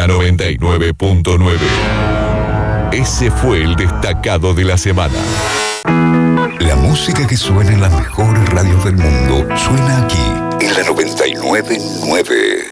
la 99.9. Ese fue el destacado de la semana. La música que suena en las mejores radios del mundo suena aquí, en la 99.9.